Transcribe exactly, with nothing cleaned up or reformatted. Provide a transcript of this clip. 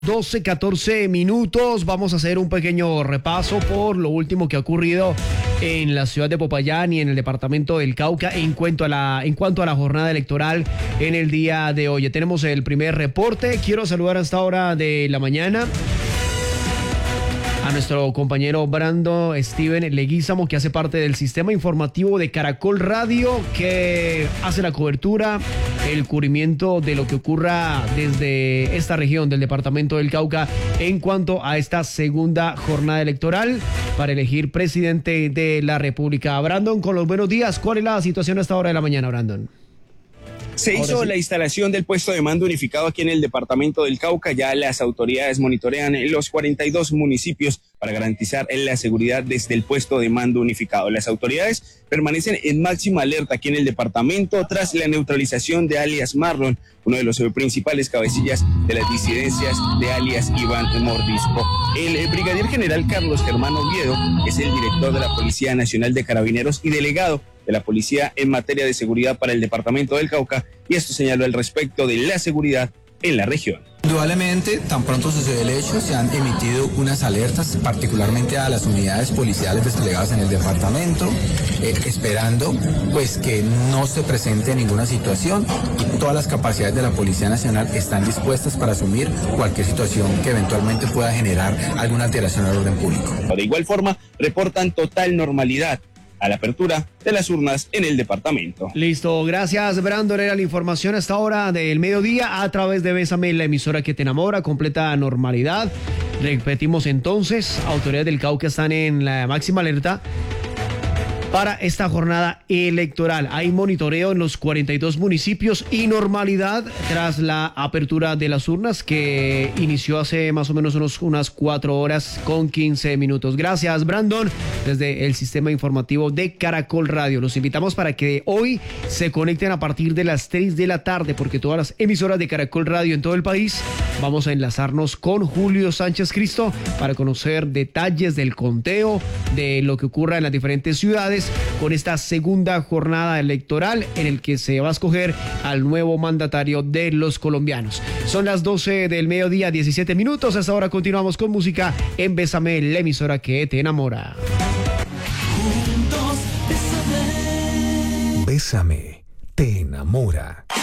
doce, catorce minutos. Vamos a hacer un pequeño repaso por lo último que ha ocurrido en la ciudad de Popayán y en el departamento del Cauca en cuanto a la, en cuanto a la jornada electoral en el día de hoy. Ya tenemos el primer reporte. Quiero saludar a esta hora de la mañana a nuestro compañero Brando Steven Leguízamo, que hace parte del sistema informativo de Caracol Radio, que hace la cobertura, el cubrimiento de lo que ocurra desde esta región del departamento del Cauca en cuanto a esta segunda jornada electoral para elegir presidente de la República. Brandon, con los buenos días, ¿cuál es la situación a esta hora de la mañana, Brandon? Se hizo sí. la instalación del puesto de mando unificado aquí en el departamento del Cauca. Ya las autoridades monitorean los cuarenta y dos municipios para garantizar la seguridad desde el puesto de mando unificado. Las autoridades permanecen en máxima alerta aquí en el departamento tras la neutralización de alias Marlon, uno de los principales cabecillas de las disidencias de alias Iván Mordisco. El brigadier general Carlos Germán Oviedo es el director de la Policía Nacional de Carabineros y delegado de la policía en materia de seguridad para el departamento del Cauca, y esto señaló al respecto de la seguridad en la región. Indudablemente, tan pronto sucede el hecho, se han emitido unas alertas, particularmente a las unidades policiales desplegadas en el departamento, eh, esperando pues que no se presente ninguna situación, y todas las capacidades de la Policía Nacional están dispuestas para asumir cualquier situación que eventualmente pueda generar alguna alteración al orden público. De igual forma, reportan total normalidad a la apertura de las urnas en el departamento. Listo, gracias Brandon. Era la información a esta hora del mediodía a través de Bésame, la emisora que te enamora, completa normalidad. Repetimos entonces, autoridades del Cauca están en la máxima alerta para esta jornada electoral. Hay monitoreo en los cuarenta y dos municipios y normalidad tras la apertura de las urnas que inició hace más o menos unos, unas cuatro horas con quince minutos. Gracias, Brandon, desde el sistema informativo de Caracol Radio. Los invitamos para que hoy se conecten a partir de las tres de la tarde, porque todas las emisoras de Caracol Radio en todo el país vamos a enlazarnos con Julio Sánchez Cristo para conocer detalles del conteo, de lo que ocurra en las diferentes ciudades con esta segunda jornada electoral en el que se va a escoger al nuevo mandatario de los colombianos. Son las doce del mediodía, diecisiete minutos. Hasta ahora continuamos con música en Bésame, la emisora que te enamora. Bésame, te enamora.